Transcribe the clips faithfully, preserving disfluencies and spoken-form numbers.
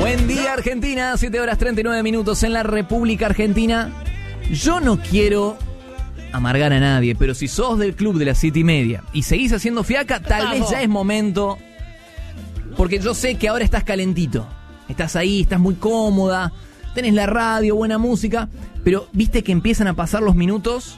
Buen día, Argentina. siete horas treinta y nueve minutos en la República Argentina. Yo no quiero amargar a nadie, pero si sos del club de las siete y media y seguís haciendo fiaca, tal vez ya es momento. Porque yo sé que ahora estás calentito. Estás ahí, estás muy cómoda. Tenés la radio, buena música. Pero viste que empiezan a pasar los minutos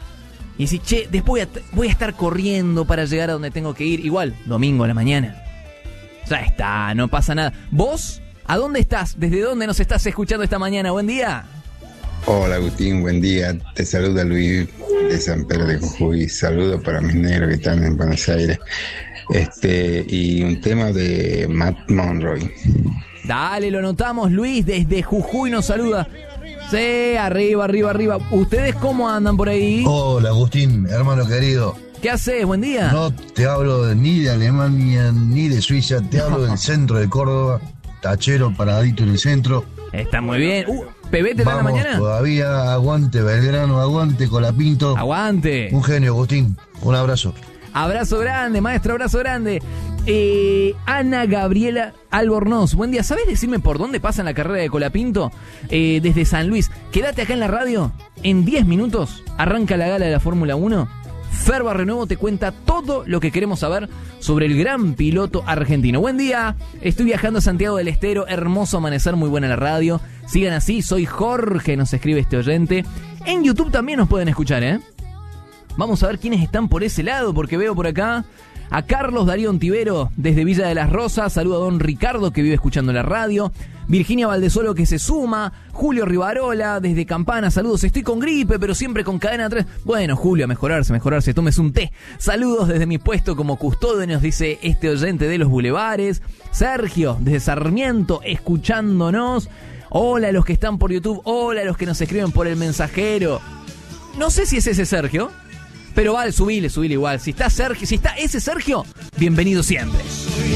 y decís, che, después voy a, voy a estar corriendo para llegar a donde tengo que ir. Igual, domingo a la mañana. Ya está, no pasa nada. ¿Vos? ¿A dónde estás? ¿Desde dónde nos estás escuchando esta mañana? Buen día. Hola Agustín, buen día. Te saluda Luis de San Pedro de Jujuy. Saludos para mis negros que están en Buenos Aires. Este, y un tema de Matt Monroy. Dale, lo notamos. Luis desde Jujuy nos saluda. Sí, arriba, arriba, arriba. ¿Ustedes cómo andan por ahí? Hola Agustín, hermano querido. ¿Qué haces? Buen día. No te hablo ni de Alemania ni de Suiza, te hablo del centro de Córdoba. Tachero paradito en el centro. Está muy bien. Uh, ¿Pebete está en la mañana? Todavía aguante Belgrano, aguante Colapinto. Aguante. Un genio, Agustín. Un abrazo. Abrazo grande, maestro, abrazo grande. Eh, Ana Gabriela Albornoz. Buen día. ¿Sabés decirme por dónde pasa la carrera de Colapinto? Eh, desde San Luis. Quédate acá en la radio. En diez minutos arranca la gala de la Fórmula uno. Fer Barrenuevo te cuenta todo lo que queremos saber sobre el gran piloto argentino. Buen día, estoy viajando a Santiago del Estero, hermoso amanecer, muy buena la radio. Sigan así, soy Jorge, nos escribe este oyente. En YouTube también nos pueden escuchar, ¿eh? Vamos a ver quiénes están por ese lado, porque veo por acá a Carlos Darío Ontivero desde Villa de las Rosas. Saludo a don Ricardo que vive escuchando la radio. Virginia Valdesolo que se suma. Julio Rivarola desde Campana. Saludos, estoy con gripe pero siempre con cadena tres. Bueno, Julio, a mejorarse, mejorarse. Tomes un té. Saludos desde mi puesto como custodio, nos dice este oyente de los bulevares. Sergio desde Sarmiento escuchándonos. Hola a los que están por YouTube. Hola a los que nos escriben por el mensajero. No sé si es ese Sergio, pero vale, subile, subile igual. Si está Sergio, si está ese Sergio, bienvenido siempre.